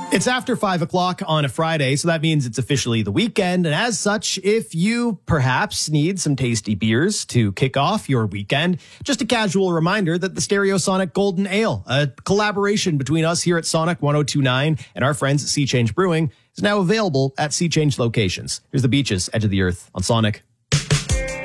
It's after 5 o'clock on a Friday, so that means it's officially the weekend. And as such, if you perhaps need some tasty beers to kick off your weekend, just a casual reminder that the Stereosonic Golden Ale, a collaboration between us here at Sonic 102.9 and our friends at Sea Change Brewing, is now available at Sea Change locations. Here's the Beaches, Edge of the Earth on Sonic.